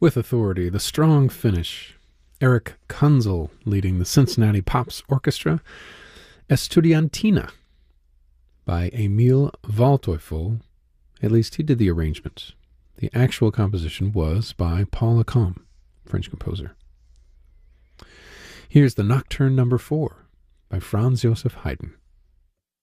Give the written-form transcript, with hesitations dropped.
With authority, the strong finish. Eric Kunzel leading the Cincinnati Pops Orchestra. Estudiantina by Emil Waldteufel. At least he did the arrangement. The actual composition was by Paul Lacombe, French composer. Here's the Nocturne No. 4 by Franz Joseph Haydn.